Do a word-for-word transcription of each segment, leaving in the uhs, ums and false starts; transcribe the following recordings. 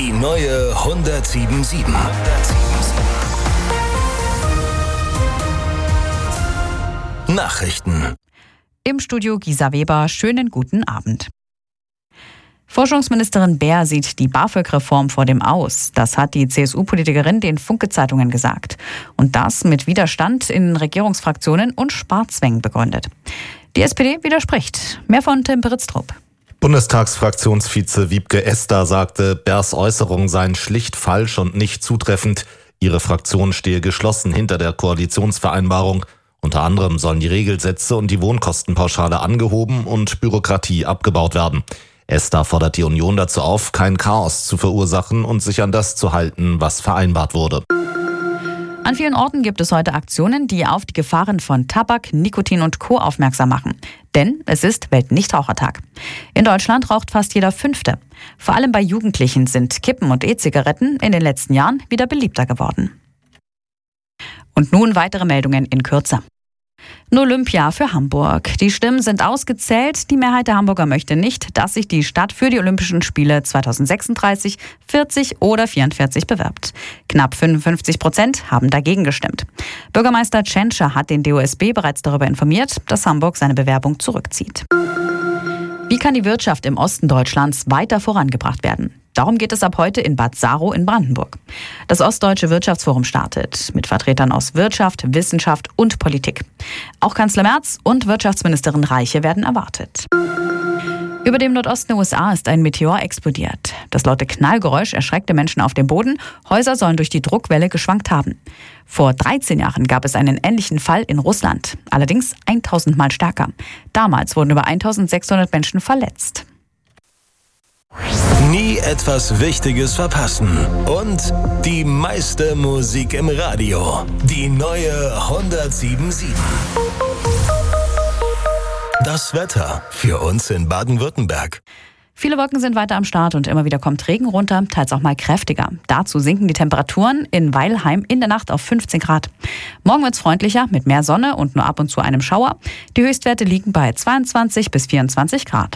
Die neue hundertsieben Komma sieben. Nachrichten. Im Studio Gisa Weber, schönen guten Abend. Forschungsministerin Baer sieht die BAföG-Reform vor dem Aus. Das hat die C S U-Politikerin den Funke-Zeitungen gesagt. Und das mit Widerstand in Regierungsfraktionen und Sparzwängen begründet. Die S P D widerspricht. Mehr von Tim Britztrup. Bundestagsfraktionsvize Wiebke Esder sagte, Baers Äußerungen seien schlicht falsch und nicht zutreffend. Ihre Fraktion stehe geschlossen hinter der Koalitionsvereinbarung. Unter anderem sollen die Regelsätze und die Wohnkostenpauschale angehoben und Bürokratie abgebaut werden. Esder fordert die Union dazu auf, kein Chaos zu verursachen und sich an das zu halten, was vereinbart wurde. An vielen Orten gibt es heute Aktionen, die auf die Gefahren von Tabak, Nikotin und Co. aufmerksam machen. Denn es ist Weltnichtrauchertag. In Deutschland raucht fast jeder Fünfte. Vor allem bei Jugendlichen sind Kippen und E-Zigaretten in den letzten Jahren wieder beliebter geworden. Und nun weitere Meldungen in Kürze. Ein Olympia für Hamburg. Die Stimmen sind ausgezählt. Die Mehrheit der Hamburger möchte nicht, dass sich die Stadt für die Olympischen Spiele zweitausendsechsunddreißig, vierzig oder vierundvierzig bewirbt. Knapp fünfundfünfzig Prozent haben dagegen gestimmt. Bürgermeister Tschentscher hat den D O S B bereits darüber informiert, dass Hamburg seine Bewerbung zurückzieht. Wie kann die Wirtschaft im Osten Deutschlands weiter vorangebracht werden? Darum geht es ab heute in Bad Saro in Brandenburg. Das Ostdeutsche Wirtschaftsforum startet mit Vertretern aus Wirtschaft, Wissenschaft und Politik. Auch Kanzler Merz und Wirtschaftsministerin Reiche werden erwartet. Über dem Nordosten der U S A ist ein Meteor explodiert. Das laute Knallgeräusch erschreckte Menschen auf dem Boden. Häuser sollen durch die Druckwelle geschwankt haben. Vor dreizehn Jahren gab es einen ähnlichen Fall in Russland. Allerdings tausend Mal stärker. Damals wurden über eintausendsechshundert Menschen verletzt. Nie etwas Wichtiges verpassen. Und die meiste Musik im Radio. Die neue hundertsieben Komma sieben. Das Wetter für uns in Baden-Württemberg. Viele Wolken sind weiter am Start und immer wieder kommt Regen runter, teils auch mal kräftiger. Dazu sinken die Temperaturen in Weilheim in der Nacht auf fünfzehn Grad. Morgen wird es freundlicher mit mehr Sonne und nur ab und zu einem Schauer. Die Höchstwerte liegen bei zweiundzwanzig bis vierundzwanzig Grad.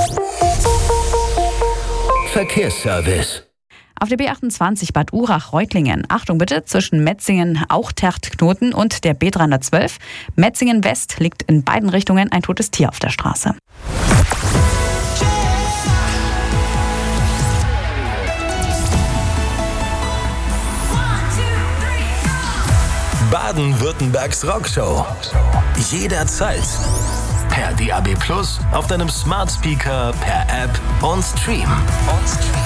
Verkehrsservice. Auf der B achtundzwanzig Bad Urach-Reutlingen. Achtung bitte, zwischen Metzingen-Auchtert-Knoten und der B dreihundertzwölf. Metzingen West liegt in beiden Richtungen ein totes Tier auf der Straße. Baden-Württembergs Rockshow. Jederzeit. Per D A B Plus, auf deinem Smart Speaker, per App und Stream.